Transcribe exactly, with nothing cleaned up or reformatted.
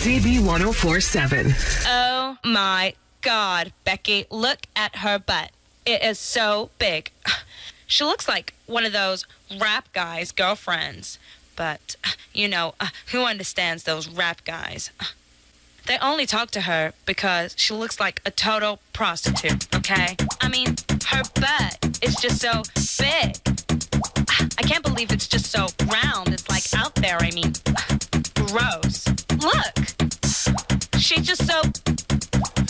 Z B one oh four point seven. Oh my God, Becky, look at her butt. It is so big. She looks like one of those rap guys' girlfriends. But, you know, uh, who understands those rap guys? They only talk to her because she looks like a total prostitute, okay? I mean, her butt is just so big. I can't believe it's just so round. It's like out there. I mean, gross.